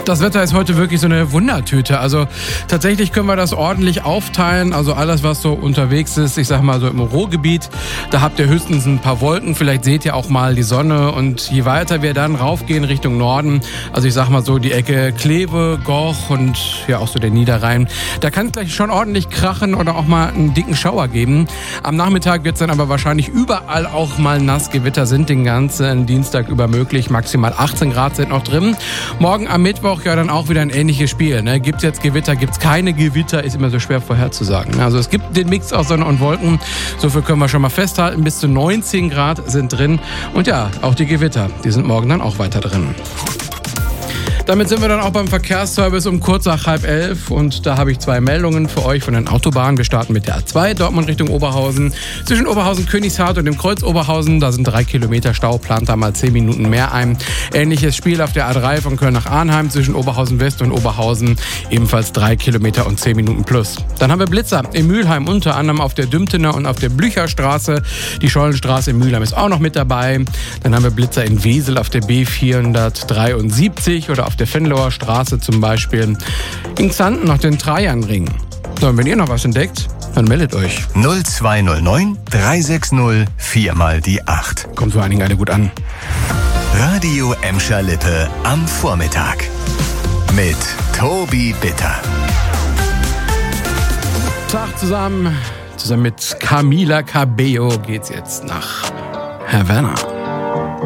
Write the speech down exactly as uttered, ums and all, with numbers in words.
Das Wetter ist heute wirklich so eine Wundertüte. Also tatsächlich können wir das ordentlich aufteilen. Also alles, was so unterwegs ist, ich sag mal so im Ruhrgebiet, da habt ihr höchstens ein paar Wolken. Vielleicht seht ihr auch mal die Sonne. Und je weiter wir dann raufgehen Richtung Norden, also ich sag mal so die Ecke Kleve, Goch und ja auch so der Niederrhein, da kann es gleich schon ordentlich krachen oder auch mal einen dicken Schauer geben. Am Nachmittag wird es dann aber wahrscheinlich überall auch mal Nassgewitter, sind den ganzen Dienstag über möglich. Maximal achtzehn Grad sind noch drin. Morgen am Mittwoch ja dann auch wieder ein ähnliches Spiel. Ne? Gibt es jetzt Gewitter, gibt es keine Gewitter, ist immer so schwer vorherzusagen. Also es gibt den Mix aus Sonne und Wolken. So viel können wir schon mal festhalten. Bis zu neunzehn Grad sind drin. Und ja, auch die Gewitter, die sind morgen dann auch weiter drin. Damit sind wir dann auch beim Verkehrsservice um kurz nach halb elf und da habe ich zwei Meldungen für euch von den Autobahnen. Wir starten mit der A zwei, Dortmund Richtung Oberhausen. Zwischen Oberhausen-Königshardt und dem Kreuz Oberhausen, da sind drei Kilometer Stau, plant da mal zehn Minuten mehr ein. Ähnliches Spiel auf der A drei von Köln nach Arnheim zwischen Oberhausen-West und Oberhausen, ebenfalls drei Kilometer und zehn Minuten plus. Dann haben wir Blitzer in Mülheim, unter anderem auf der Dümtener und auf der Blücherstraße. Die Schollenstraße in Mülheim ist auch noch mit dabei. Dann haben wir Blitzer in Wesel auf der B vierhundertdreiundsiebzig oder auf der Venloer Straße zum Beispiel. In Xanten noch den Trajanring. So, und wenn ihr noch was entdeckt, dann meldet euch. null zwei null neun drei sechs null vier mal die acht. Kommt vor allen Dingen alle gut an. Radio Emscher Lippe am Vormittag. Mit Tobi Bitter. Tag zusammen. Zusammen mit Camila Cabello geht's jetzt nach Havanna.